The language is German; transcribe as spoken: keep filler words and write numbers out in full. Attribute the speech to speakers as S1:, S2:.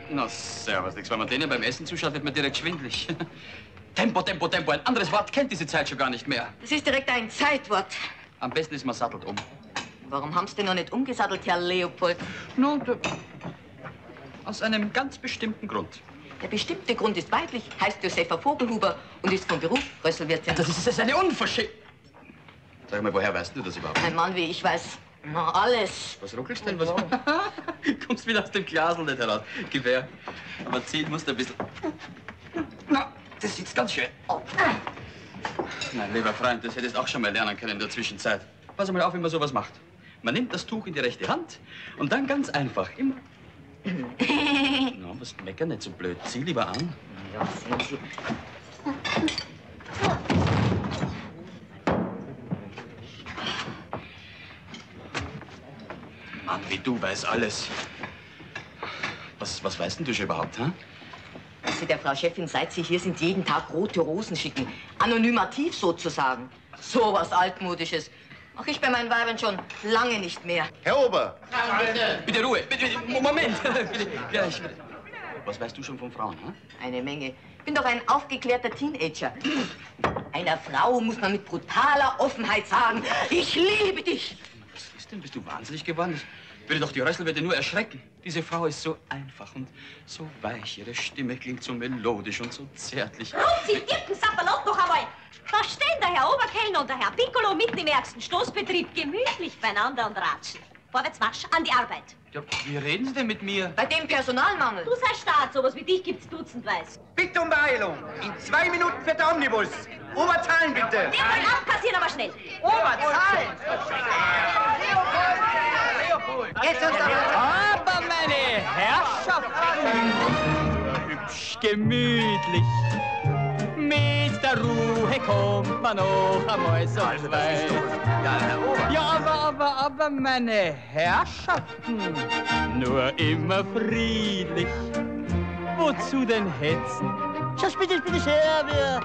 S1: Na, servus, nix. Wenn man denen beim Essen zuschaut, wird man direkt schwindlig. Tempo, Tempo, Tempo. Ein anderes Wort kennt diese Zeit schon gar nicht mehr.
S2: Das ist direkt ein Zeitwort.
S1: Am besten ist, man sattelt um.
S2: Warum haben Sie denn noch nicht umgesattelt, Herr Leopold?
S1: Nun, aus einem ganz bestimmten Grund.
S2: Der bestimmte Grund ist weiblich, heißt Josefa Vogelhuber und ist vom Beruf Rösselwirtin.
S1: Das ist, das ist eine Unverschämtheit. Sag mal, woher weißt du das überhaupt?
S2: Ein Mann wie ich weiß na, alles.
S1: Was ruckelst denn? Was? Kommst wieder aus dem Glasl nicht heraus. Gib her. Aber ziehen musst du ein bisschen. Na, das sitzt ganz schön. Oh. Mein lieber Freund, das hättest du auch schon mal lernen können in der Zwischenzeit. Pass mal auf, wie man sowas macht. Man nimmt das Tuch in die rechte Hand und dann ganz einfach immer. Na, no, was meckern nicht so blöd. Zieh lieber an.
S2: Ja, sehen Sie.
S1: Mann, wie du weißt alles. Was, was weißt denn du schon überhaupt, hä?
S2: Dass Sie der Frau Chefin, seit Sie hier sind, jeden Tag rote Rosen schicken. Anonymativ sozusagen. So was Altmodisches. Mach ich bei meinen Weibern schon lange nicht mehr.
S3: Herr Ober!
S1: Ja, bitte. Bitte Ruhe. Bitte, Moment. Bitte, gleich. Bitte. Was weißt du schon von Frauen, hä?
S2: Eine Menge. Ich bin doch ein aufgeklärter Teenager. Einer Frau muss man mit brutaler Offenheit sagen, ich liebe dich.
S1: Was ist denn? Bist du wahnsinnig geworden? Das würde doch die Rösselwirte nur erschrecken. Diese Frau ist so einfach und so weich. Ihre Stimme klingt so melodisch und so zärtlich.
S4: Und Sie Dirken Sapperlot noch einmal. Da stehen der Herr Oberkellner und der Herr Piccolo mitten im ärgsten Stoßbetrieb gemütlich beieinander und ratschen. Vorwärts marsch, an die Arbeit.
S1: Ja, wie reden Sie denn mit mir?
S2: Bei dem Personalmangel.
S4: Du sei Staat, sowas wie dich gibt's dutzendweise.
S5: Bitte um Beeilung. In zwei Minuten fährt der Omnibus. Oberzahlen bitte.
S4: Den wollen abkassieren, aber schnell.
S5: Oberzahlen. Jetzt uns
S6: Aber meine Herrschaften, hübsch gemütlich. Mit der Ruhe kommt man noch einmal so weit.
S5: Ja, Herr Ober.
S6: Ja, aber, aber, aber, meine Herrschaften, nur immer friedlich. Wozu denn hetzen? Schau, bitte, bitte, sehr, wir